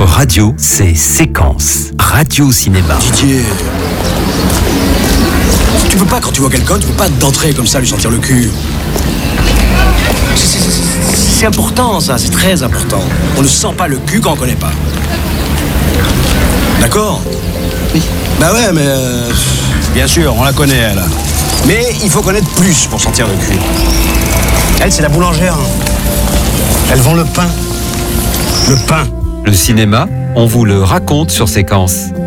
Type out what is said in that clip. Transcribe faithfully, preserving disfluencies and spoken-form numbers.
Votre radio, c'est Séquence. Radio Cinéma. Didier, tu peux pas, quand tu vois quelqu'un, tu peux pas d'entrer comme ça, lui sentir le cul. C'est, c'est, c'est, c'est important, ça, c'est très important. On ne sent pas le cul quand on connaît pas. D'accord ? Oui. Bah ouais, mais... Euh, bien sûr, on la connaît, elle. Mais il faut connaître plus pour sentir le cul. Elle, c'est la boulangère. Elle vend le pain. Le pain. Le cinéma, on vous le raconte sur Séquence.